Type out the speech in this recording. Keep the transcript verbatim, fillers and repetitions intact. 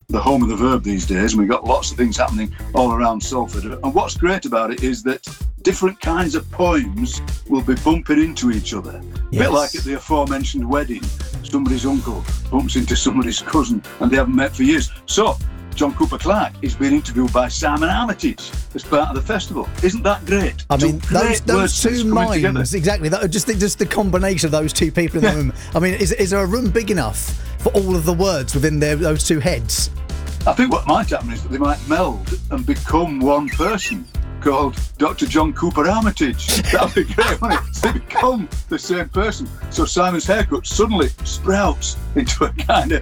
the home of the verb these days, and we've got lots of things happening all around Salford. And what's great about it is that different kinds of poems will be bumping into each other. Yes. A bit like at the aforementioned wedding, somebody's uncle bumps into somebody's cousin and they haven't met for years. So John Cooper Clarke is being interviewed by Simon Armitage as part of the festival. Isn't that great? I mean, Two those, great those words two coming minds, together. exactly. That, just, the, just the combination of those two people in the room. I mean, is, is there a room big enough for all of the words within their, those two heads? I think what might happen is that they might meld and become one person called Doctor John Cooper Armitage. That'd be great, wouldn't it? So they become the same person. So Simon's haircut suddenly sprouts into a kind of